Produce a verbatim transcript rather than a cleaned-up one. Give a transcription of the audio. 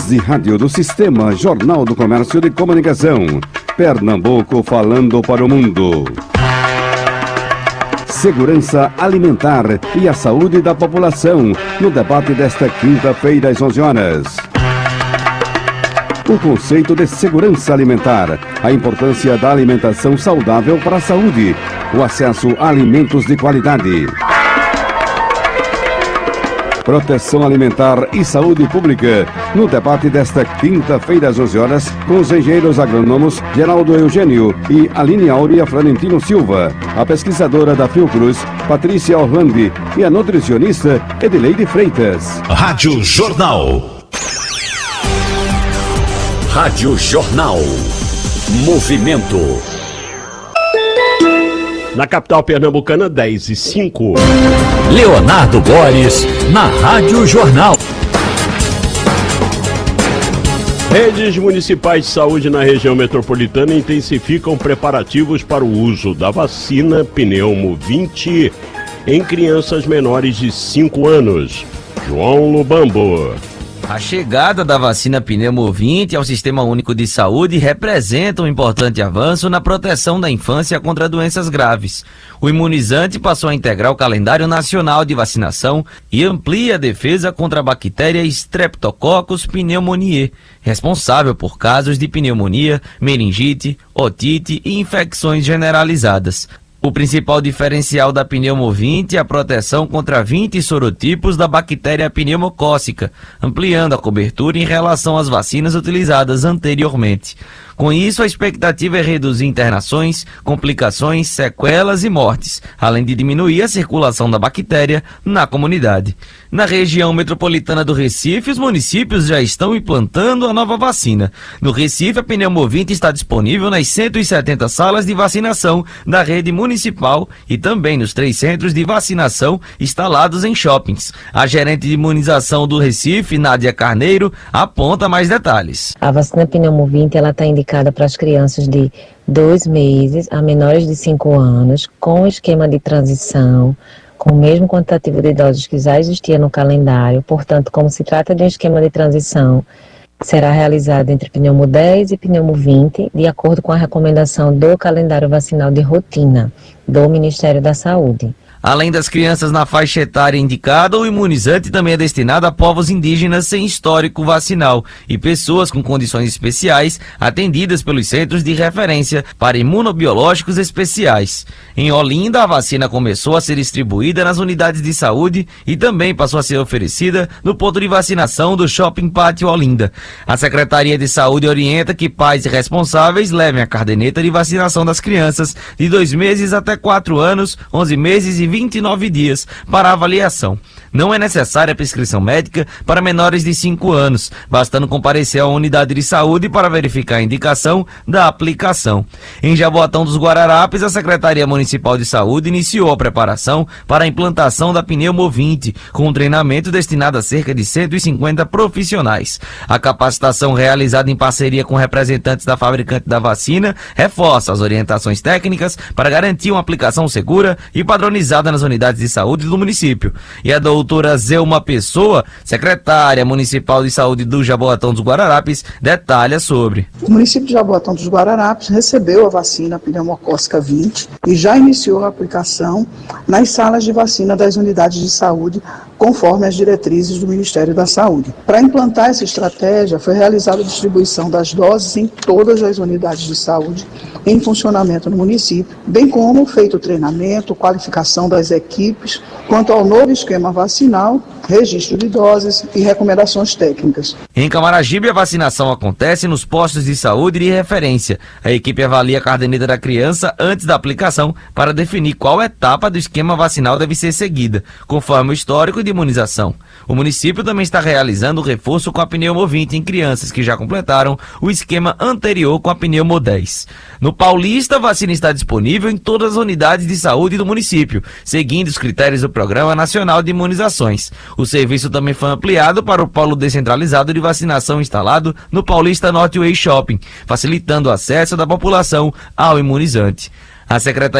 de rádio do Sistema Jornal do Comércio de Comunicação. Pernambuco falando para o mundo. Segurança alimentar e a saúde da população, no debate desta quinta-feira às onze horas. O conceito de segurança alimentar, a importância da alimentação saudável para a saúde, o acesso a alimentos de qualidade. Proteção alimentar e saúde pública, no debate desta quinta-feira às onze horas, com os engenheiros agrônomos Geraldo Eugênio e Aline Áurea Florentino Silva, a pesquisadora da Fiocruz, Patrícia Orlandi, e a nutricionista Edileide Freitas. Rádio Jornal. Rádio Jornal. Movimento. Na capital pernambucana, dez e cinco. Leonardo Góes, na Rádio Jornal. Redes municipais de saúde na região metropolitana intensificam preparativos para o uso da vacina Pneumo vinte em crianças menores de cinco anos. João Lubambo. A chegada da vacina Pneumo vinte ao Sistema Único de Saúde representa um importante avanço na proteção da infância contra doenças graves. O imunizante passou a integrar o calendário nacional de vacinação e amplia a defesa contra a bactéria Streptococcus pneumoniae, responsável por casos de pneumonia, meningite, otite e infecções generalizadas. O principal diferencial da Pneumo vinte é a proteção contra vinte sorotipos da bactéria pneumocócica, ampliando a cobertura em relação às vacinas utilizadas anteriormente. Com isso, a expectativa é reduzir internações, complicações, sequelas e mortes, além de diminuir a circulação da bactéria na comunidade. Na região metropolitana do Recife, os municípios já estão implantando a nova vacina. No Recife, a Pneumo vinte está disponível nas cento e setenta salas de vacinação da rede municipal e também nos três centros de vacinação instalados em shoppings. A gerente de imunização do Recife, Nádia Carneiro, aponta mais detalhes. A vacina Pneumo vinte ela está indicada para as crianças de dois meses a menores de cinco anos, com esquema de transição, com o mesmo quantitativo de doses que já existia no calendário. Portanto, como se trata de um esquema de transição, será realizado entre Pneumo dez e Pneumo vinte, de acordo com a recomendação do calendário vacinal de rotina do Ministério da Saúde. Além das crianças na faixa etária indicada, o imunizante também é destinado a povos indígenas sem histórico vacinal e pessoas com condições especiais atendidas pelos centros de referência para imunobiológicos especiais. Em Olinda, a vacina começou a ser distribuída nas unidades de saúde e também passou a ser oferecida no ponto de vacinação do Shopping Pátio Olinda. A Secretaria de Saúde orienta que pais e responsáveis levem a caderneta de vacinação das crianças de dois meses até quatro anos, onze meses e vinte e nove dias para avaliação. Não é necessária prescrição médica para menores de cinco anos, bastando comparecer à unidade de saúde para verificar a indicação da aplicação. Em Jaboatão dos Guararapes, a Secretaria Municipal de Saúde iniciou a preparação para a implantação da Pneumo vinte, com um treinamento destinado a cerca de cento e cinquenta profissionais. A capacitação realizada em parceria com representantes da fabricante da vacina reforça as orientações técnicas para garantir uma aplicação segura e padronizada nas unidades de saúde do município. E a doutora Zelma Pessoa, secretária municipal de saúde do Jaboatão dos Guararapes, detalha sobre. O município de Jaboatão dos Guararapes recebeu a vacina pneumocócica vinte e já iniciou a aplicação nas salas de vacina das unidades de saúde, conforme as diretrizes do Ministério da Saúde. Para implantar essa estratégia, foi realizada a distribuição das doses em todas as unidades de saúde em funcionamento no município, bem como feito o treinamento, qualificação das equipes, quanto ao novo esquema vacinal, registro de doses e recomendações técnicas. Em Camaragibe, a vacinação acontece nos postos de saúde de referência. A equipe avalia a caderneta da criança antes da aplicação para definir qual etapa do esquema vacinal deve ser seguida, conforme o histórico de imunização. O município também está realizando o reforço com a Pneumo vinte em crianças que já completaram o esquema anterior com a Pneumo dez. No Paulista, a vacina está disponível em todas as unidades de saúde do município, seguindo os critérios do Programa Nacional de Imunizações. O serviço também foi ampliado para o polo descentralizado de vacinação instalado no Paulista Norte Way Shopping, facilitando o acesso da população ao imunizante. A Secretaria